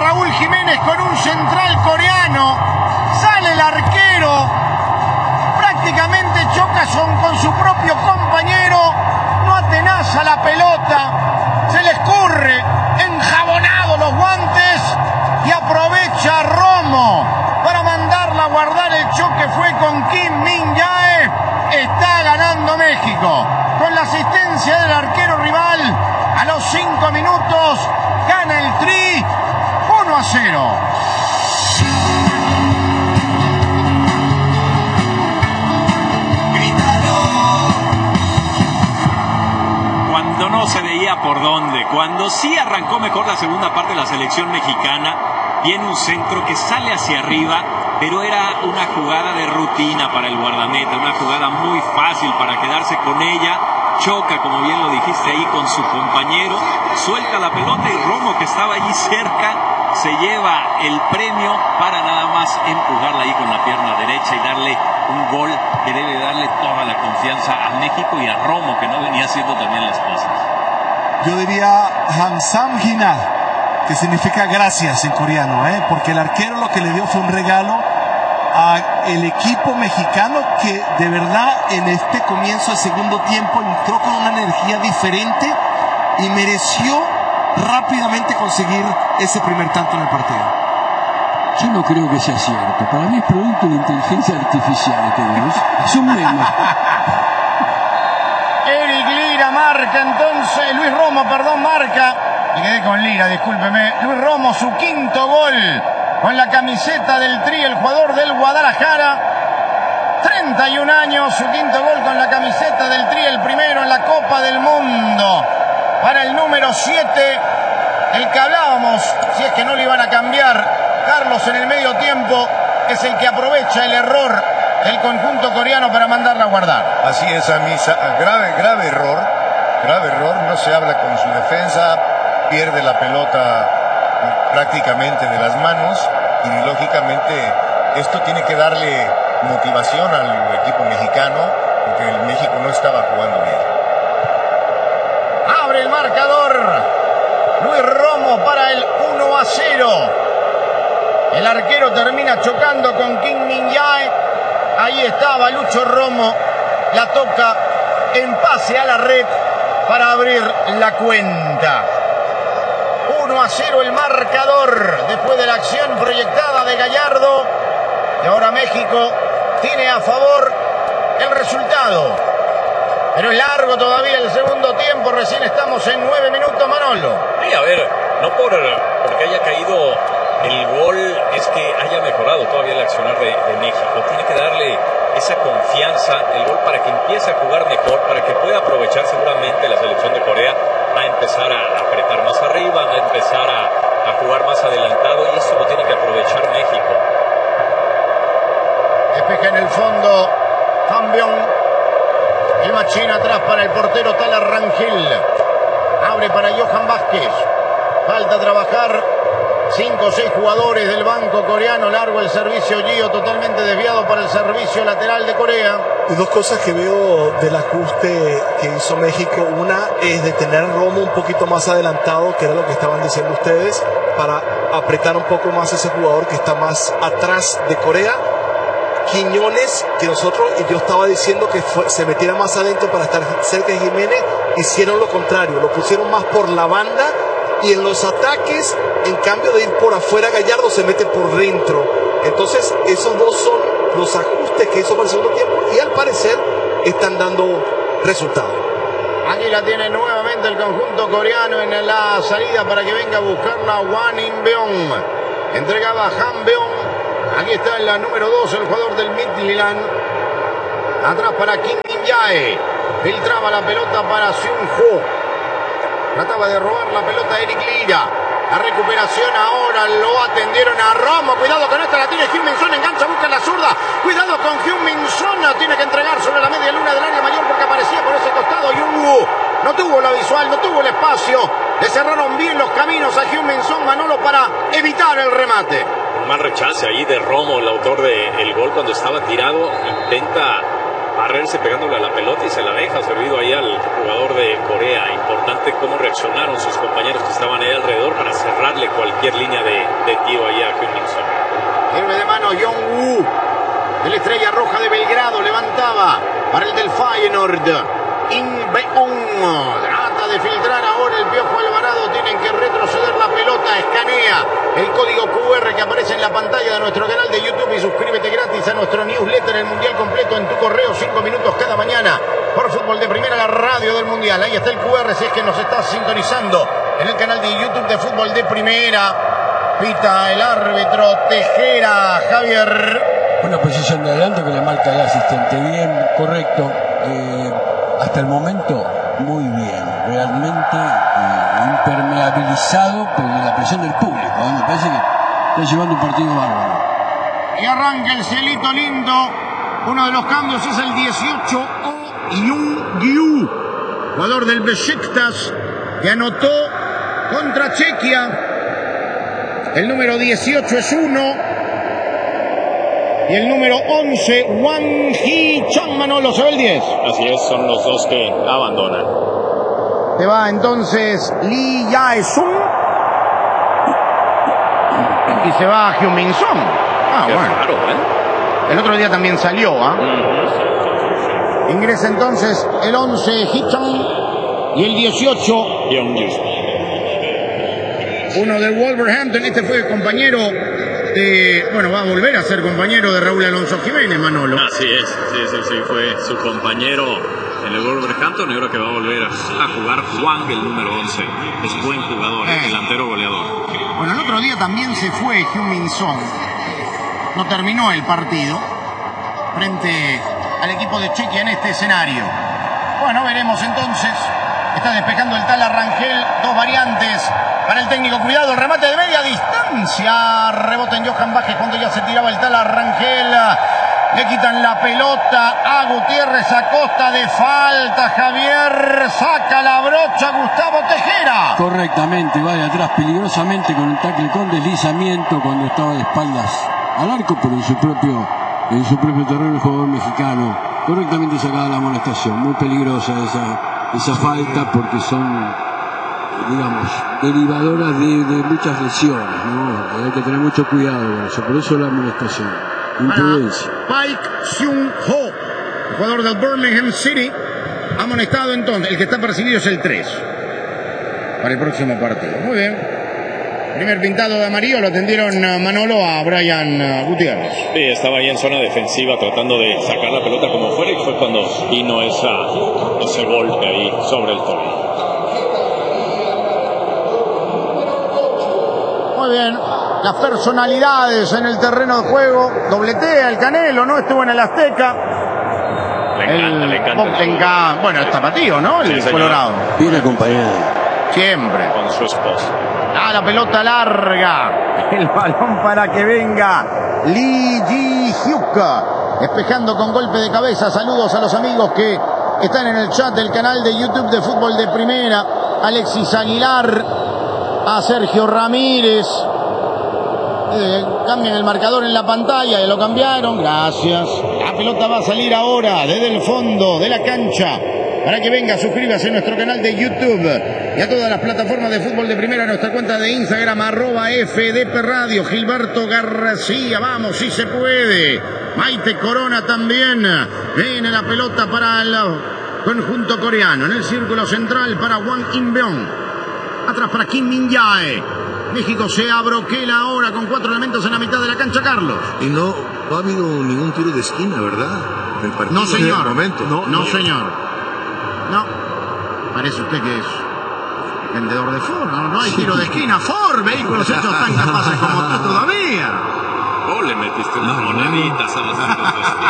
Raúl Jiménez con un central coreano. Sale el arquero. Prácticamente choca con su propio compañero. No atenaza la pelota. Se le escurre enjabonado los guantes. Y aprovecha Romo para mandarla a guardar. El choque fue con Kim Min-jae. Está ganando México. Con la asistencia del arquero rival. A los 5 minutos gana el Tri 1-0. Cuando no se veía por dónde, cuando sí arrancó mejor la segunda parte de la selección mexicana, viene un centro que sale hacia arriba, pero era una jugada de rutina para el guardameta, una jugada muy fácil para quedarse con ella. Choca, como bien lo dijiste ahí, con su compañero, suelta la pelota y Romo, que estaba allí cerca, se lleva el premio para nada más empujarla ahí con la pierna derecha y darle un gol que debe darle toda la confianza a México y a Romo, que no venía haciendo también las cosas. Yo diría Hamsamgina, que significa gracias en coreano, porque el arquero lo que le dio fue un regalo al equipo mexicano, que de verdad en este comienzo del segundo tiempo entró con una energía diferente y mereció rápidamente conseguir ese primer tanto en el partido. Yo no creo que sea cierto. Para mí es producto de inteligencia artificial este virus. Es un meme. Eric Lira marca entonces. Luis Romo, perdón, marca. Me quedé con Lira, discúlpeme. Luis Romo, su quinto gol con la camiseta del Tri, el jugador del Guadalajara. 31 años, su quinto gol con la camiseta del Tri, el primero en la Copa del Mundo. Para el número 7, el que hablábamos, si es que no le iban a cambiar, Carlos, en el medio tiempo, es el que aprovecha el error del conjunto coreano para mandarla a guardar. Así es, Amisa. Grave error. Grave error. No se habla con su defensa. Pierde la pelota prácticamente de las manos. Y lógicamente esto tiene que darle motivación al equipo mexicano, porque el México no estaba jugando bien. Abre el marcador Luis Romo para el 1-0. El arquero termina chocando con Kim Min-jae. Ahí estaba Lucho Romo. La toca en pase a la red para abrir la cuenta. 1-0 el marcador después de la acción proyectada de Gallardo. Y ahora México tiene a favor el resultado. Pero es largo todavía el segundo tiempo. Recién estamos en 9 minutos, Manolo. Sí, a ver, no porque haya caído el gol es que haya mejorado todavía el accionar de México. Tiene que darle esa confianza, el gol, para que empiece a jugar mejor, para que pueda aprovechar seguramente la selección de Corea. Va a empezar a apretar más arriba, va a empezar a jugar más adelantado, y eso lo tiene que aprovechar México. Despeja en el fondo Cambión. El machín atrás para el portero Tala Rangel. Abre para Johan Vázquez. Falta trabajar 5 o 6 jugadores del banco coreano. Largo el servicio Gio, totalmente desviado para el servicio lateral de Corea. Y dos cosas que veo del ajuste que hizo México. Una es de tener a Romo un poquito más adelantado, que era lo que estaban diciendo ustedes, para apretar un poco más a ese jugador que está más atrás de Corea. Quiñones, que nosotros, y yo estaba diciendo que se metiera más adentro para estar cerca de Jiménez, hicieron lo contrario, lo pusieron más por la banda, y en los ataques, en cambio de ir por afuera, Gallardo se mete por dentro. Entonces esos dos son los ajustes que hizo para el segundo tiempo, y al parecer están dando resultados. Aquí la tiene nuevamente el conjunto coreano en la salida para que venga a buscarla Hwang In-beom. Entregaba Han Beom. Aquí está en la número 2, el jugador del Midtjylland. Atrás para Kim Min-jae. Filtraba la pelota para Seung-ho. Trataba de robar la pelota a Eric Lira. La recuperación ahora, lo atendieron a Romo. Cuidado con esta, la tiene Heung-min Son. Engancha, busca la zurda. Cuidado con Heung-min Son. Tiene que entregar sobre la media luna del área mayor porque aparecía por ese costado. Yung-woo no tuvo la visual, no tuvo el espacio. Le cerraron bien los caminos a Heung-min Son, Manolo, para evitar el remate. Un mal rechace ahí de Romo, el autor del gol, cuando estaba tirado. Intenta barrerse pegándole a la pelota y se la deja servido ahí al jugador de Corea. Importante cómo reaccionaron sus compañeros que estaban ahí alrededor para cerrarle cualquier línea de coreano Jong-woo. El Estrella Roja de Belgrado levantaba para el del Feyenoord. Inbeon trata de filtrar ahora el Piojo Alvarado. Tienen que retroceder la pelota. Escanea el código QR que aparece en la pantalla de nuestro canal de YouTube y suscríbete gratis a nuestro newsletter, el Mundial completo en tu correo. 5 minutos cada mañana por Fútbol de Primera, la radio del Mundial. Ahí está el QR si es que nos estás sintonizando en el canal de YouTube de Fútbol de Primera. Pita el árbitro Tejera, Javier. Una posición de adelanto que le marca el asistente. Bien, correcto. Hasta el momento, muy bien. Realmente impermeabilizado por la presión del público. Me parece que está llevando un partido bárbaro. Y arranca el cielito lindo. Uno de los cambios es el 18, Oh Young-gyu, jugador del Besiktas, que anotó contra Chequia. El número 18 es 1. Y el número 11, Wang Hee-chan, Manolo, se ve el 10. Así es, son los dos que abandonan. Te va entonces Lee Jae-sung. Y se va Heung-min Son. Qué Bueno. raro, ¿eh? El otro día también salió, Ingresa entonces el 11, Hee-chan. Y el 18, uno del Wolverhampton. Este fue el compañero bueno, va a volver a ser compañero de Raúl Alonso Jiménez, Manolo. Así es, sí, fue su compañero en el Wolverhampton. Yo creo que va a volver a jugar Juan, el número 11. Es buen jugador, delantero goleador. Bueno, el otro día también se fue Heung-min Son. No terminó el partido frente al equipo de Chequia en este escenario. Bueno, veremos entonces. Está despejando el Tala Rangel. Dos variantes para el técnico. Cuidado, el remate de media distancia. Rebota en Johan Vázquez cuando ya se tiraba el Tala Rangel. Le quitan la pelota a Gutiérrez a costa de falta. Javier saca la brocha Gustavo Tejera. Correctamente, va de atrás peligrosamente con un tackle con deslizamiento cuando estaba de espaldas al arco, pero en su propio terreno el jugador mexicano. Correctamente sacada la amonestación. Muy peligrosa esa falta porque son, digamos, derivadoras de muchas lesiones, ¿no? Hay que tener mucho cuidado con eso. Por eso la amonestación. Imprudencia. Paik Seung-ho, jugador del Birmingham City, amonestado entonces. El que está percibido es el 3 para el próximo partido. Muy bien. Primer pintado de amarillo, lo atendieron Manolo a Brian Gutiérrez. Sí, estaba ahí en zona defensiva tratando de sacar la pelota como fuera y fue cuando vino ese golpe ahí sobre el tobillo. Muy bien. Las personalidades en el terreno de juego. Dobletea el Canelo, ¿no? Estuvo en el Azteca. Le encanta. Bueno, el tapatío, ¿no? El Sí, colorado. Bien acompañado. Siempre. Con su esposa. La pelota larga. El balón para que venga Lee Ji-hyuk. Despejando con golpe de cabeza. Saludos a los amigos que están en el chat del canal de YouTube de Fútbol de Primera. Alexis Aguilar. A Sergio Ramírez. Cambian el marcador en la pantalla. Ya lo cambiaron. Gracias. La pelota va a salir ahora desde el fondo de la cancha. Para que venga, suscríbase a nuestro canal de YouTube y a todas las plataformas de Fútbol de Primera, a nuestra cuenta de Instagram, @FDP Radio. Gilberto García, vamos, si se puede. Maite Corona también. Viene la pelota para el conjunto coreano. En el círculo central para Wang Inbeon. Atrás para Kim Min-jae. México se abroquela ahora con 4 elementos en la mitad de la cancha, Carlos. Y no ha habido ningún tiro de esquina, ¿verdad? El partido No, señor. en el momento. No, señor. No. Parece usted que es vendedor de Ford. No hay tiro de esquina. Ford, vehículos hechos tan capaces como tú todavía. Oh, le metiste unas moneditas a los